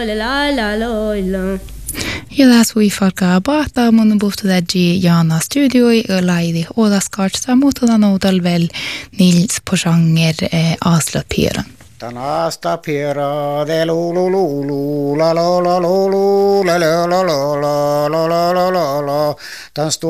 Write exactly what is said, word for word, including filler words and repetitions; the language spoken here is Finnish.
Ila sui falka bahta mun buhtu daji Jana studioi och laidi ådaskart samuutuna noudal väl Nils på genre eh, Asla Piran. Tanasta pira de lu lu lu lu la la la lu lu la la la la la la la la la.